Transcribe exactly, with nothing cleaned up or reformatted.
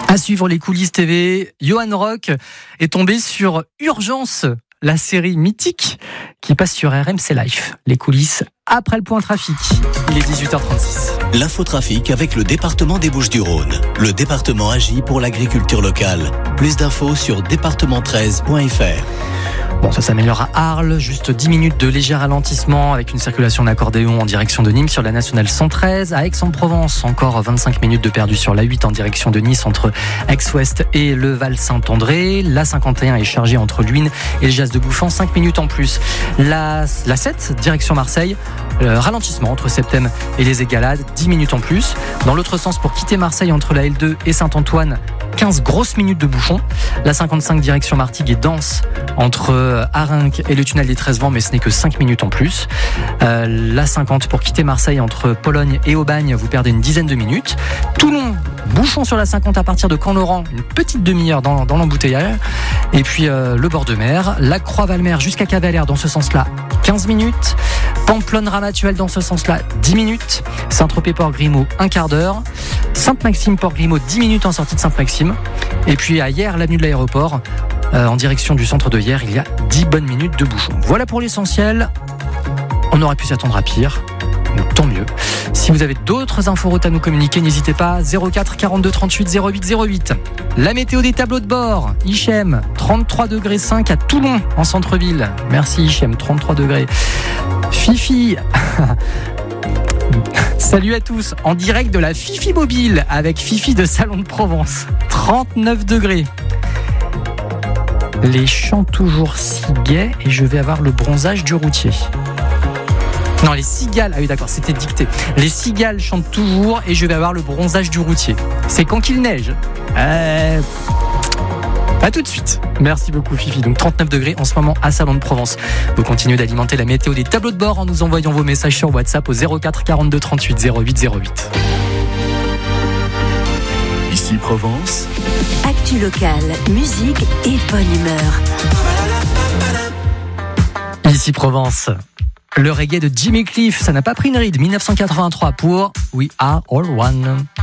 À suivre les coulisses T V, Johan Rock est tombé sur Urgence, la série mythique qui passe sur R M C Life. Les coulisses après le point trafic. Il est dix-huit heures trente-six. L'infotrafic avec le département des Bouches-du-Rhône. Le département agit pour l'agriculture locale. Plus d'infos sur département treize point f r. Bon, ça s'améliore à Arles, juste dix minutes de léger ralentissement avec une circulation d'accordéon en direction de Nîmes sur la nationale cent treize. À Aix-en-Provence, encore vingt-cinq minutes de perdu sur la huit en direction de Nice entre Aix-Ouest et le Val-Saint-André. La cinquante et un est chargée entre Luynes et le Jas de Bouffan, cinq minutes en plus. La, la sept, direction Marseille, euh, ralentissement entre Septem et les Égalades, dix minutes en plus. Dans l'autre sens, pour quitter Marseille entre la L deux et Saint-Antoine, quinze grosses minutes de bouchon. La cinquante-cinq direction Martigues est dense entre Arinque et le tunnel des treize vents, mais ce n'est que cinq minutes en plus. Euh, la cinquante pour quitter Marseille entre Pologne et Aubagne, vous perdez une dizaine de minutes. Toulon, bouchon sur la cinquante à partir de Camp-Laurent, une petite demi-heure dans, dans l'embouteillage. Et puis euh, le bord de mer, la Croix-Valmer jusqu'à Cavalère dans ce sens-là, quinze minutes. Pamplonne-Ramatuelle dans ce sens-là, dix minutes. Saint-Tropez-Port-Grimaud, un quart d'heure. Sainte-Maxime-Port-Grimaud, dix minutes en sortie de Sainte-Maxime. Et puis à Hyères, l'avenue de l'aéroport, euh, en direction du centre de Hyères, il y a dix bonnes minutes de bouchon. Voilà pour l'essentiel. On aurait pu s'attendre à pire, donc tant mieux. Si vous avez d'autres infos routes à nous communiquer, n'hésitez pas. zéro quatre quarante-deux trente-huit zéro huit zéro huit. La météo des tableaux de bord. Hichem, trente-trois degrés cinq à Toulon en centre-ville. Merci Hichem, trente-trois degrés. Fifi. Salut à tous, en direct de la Fifi Mobile avec Fifi de Salon de Provence. trente-neuf degrés. Les chants toujours si gais et je vais avoir le bronzage du routier. Non, les cigales, ah oui d'accord, c'était dicté. Les cigales chantent toujours et je vais avoir le bronzage du routier. C'est quand qu'il neige. Euh... À tout de suite. Merci beaucoup Fifi. Donc trente-neuf degrés en ce moment à Salon de Provence. Vous continuez d'alimenter la météo des tableaux de bord en nous envoyant vos messages sur WhatsApp au zéro quatre quarante-deux trente-huit zéro huit zéro huit. Ici Provence. Actu locale, musique et bonne humeur. Ici Provence. Le reggae de Jimmy Cliff, ça n'a pas pris une ride. dix-neuf cent quatre-vingt-trois pour We Are All One.